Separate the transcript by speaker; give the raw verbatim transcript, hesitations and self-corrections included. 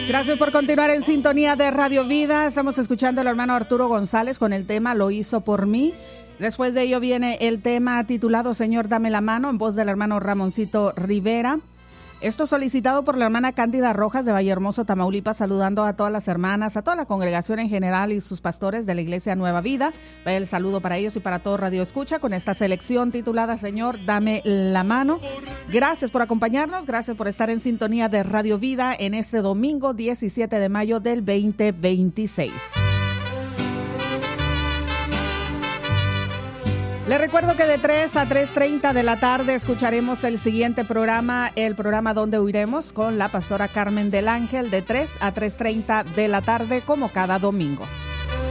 Speaker 1: Gracias por continuar en sintonía de Radio Vida. Estamos escuchando al hermano Arturo González con el tema Lo hizo por mí. Después de ello viene el tema titulado Señor, dame la mano, en voz del hermano Ramoncito Rivera. Esto solicitado por la hermana Cándida Rojas de Vallehermoso, Tamaulipas, saludando a todas las hermanas, a toda la congregación en general y sus pastores de la Iglesia Nueva Vida. Vaya el saludo para ellos y para todo Radio Escucha con esta selección titulada Señor, dame la mano. Gracias por acompañarnos, gracias por estar en sintonía de Radio Vida en este domingo diecisiete de mayo del veinte veintiséis. Les recuerdo que de tres a tres treinta de la tarde escucharemos el siguiente programa, el programa Donde Huiremos, con la pastora Carmen del Ángel, de tres a tres treinta de la tarde, como cada domingo.